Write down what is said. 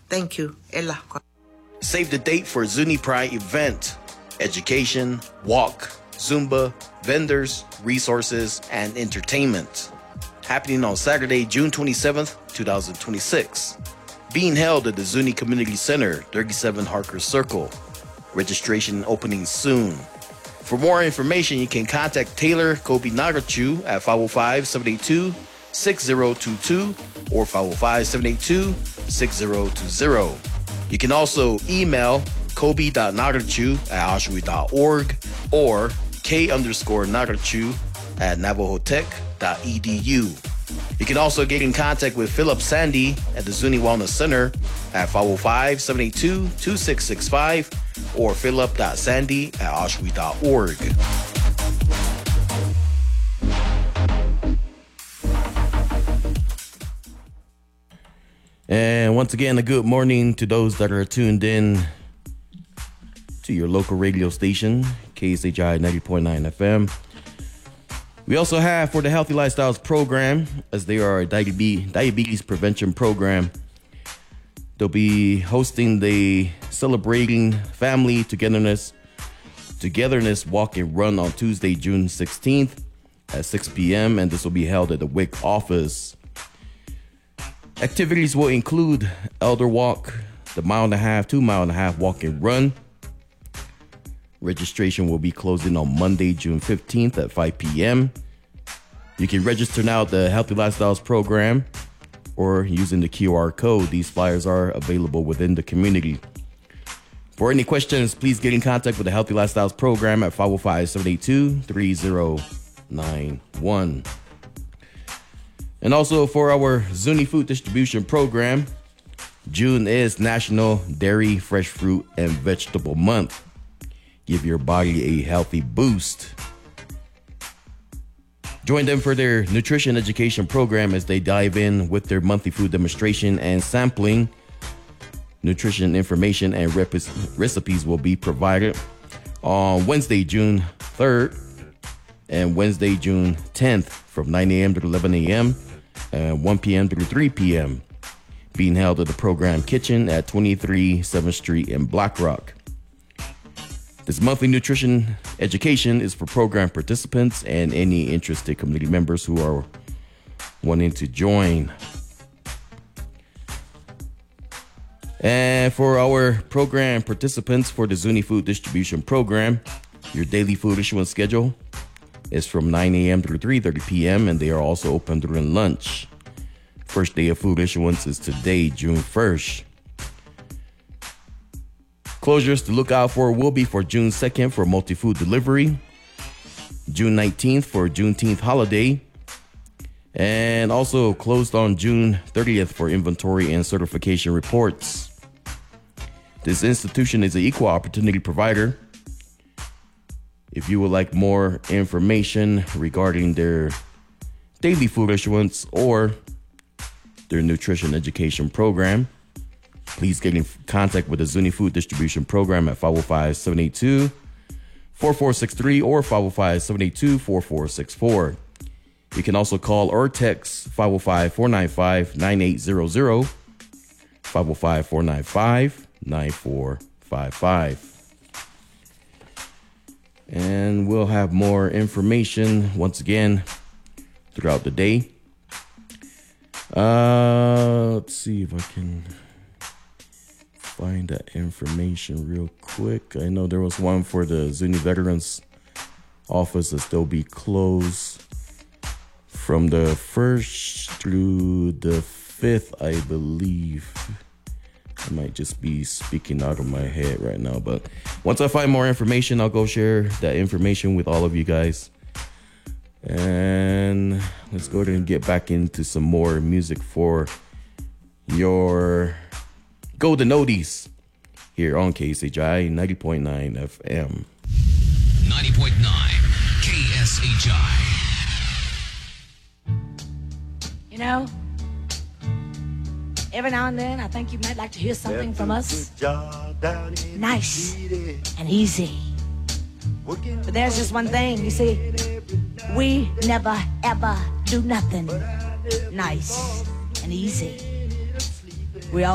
Thank you. Ella. Save the date for Zuni Pride event. Education, walk, Zumba, vendors, resources, and entertainment. Happening on Saturday, June 27th, 2026. Being held at the Zuni Community Center, 37 Harker Circle. Registration opening soon. For more information, you can contact Taylor Kobe Nagachu at 505-782-6022 or 505-782-6020. You can also email kobe.nagachu@oshawi.org or k_nagachu@navajotech.edu. You can also get in contact with Philip Sandy at the Zuni Wellness Center at 505-782-2665 or philip.sandy@oshawi.org. And once again, a good morning to those that are tuned in to your local radio station, KSHI 90.9 FM. We also have for the Healthy Lifestyles program, as they are a diabetes prevention program, they'll be hosting the Celebrating Family Togetherness Walk and Run on Tuesday, June 16th at 6 p.m. And this will be held at the WIC office. Activities will include Elder Walk, the 2.5-mile walk and run. Registration will be closing on Monday, June 15th at 5 p.m. You can register now at the Healthy Lifestyles program or using the QR code. These flyers are available within the community. For any questions, please get in contact with the Healthy Lifestyles program at 505-782-3091. And also for our Zuni Food Distribution Program, June is National Dairy, Fresh Fruit, and Vegetable Month. Give your body a healthy boost. Join them for their nutrition education program as they dive in with their monthly food demonstration and sampling. Nutrition information and recipes will be provided on Wednesday, June 3rd and Wednesday, June 10th from 9 a.m. to 11 a.m. and 1 p.m. to 3 p.m. Being held at the program kitchen at 23 7th Street in Black Rock. This monthly nutrition education is for program participants and any interested community members who are wanting to join. And for our program participants for the Zuni Food Distribution Program, your daily food issuance schedule is from 9 a.m. through 3:30 p.m. and they are also open during lunch. First day of food issuance is today, June 1st. Closures to look out for will be for June 2nd for multi-food delivery, June 19th for Juneteenth holiday, and also closed on June 30th for inventory and certification reports. This institution is an equal opportunity provider. If you would like more information regarding their daily food issuance or their nutrition education program, please get in contact with the Zuni Food Distribution Program at 505-782-4463 or 505-782-4464. You can also call or text 505-495-9800, 505-495-9455. And we'll have more information once again throughout the day. Let's see if I can find that information real quick. I know there was one for the Zuni Veterans Office that still be closed from the 1st through the 5th, I believe. I might just be speaking out of my head right now, but once I find more information, I'll go share that information with all of you guys. And let's go ahead and get back into some more music for your Golden Oldies here on KSHI 90.9 FM. 90.9 KSHI. You know, every now and then I think you might like to hear something from us. Nice and easy. But there's just one thing, you see, we never ever do nothing nice and easy. We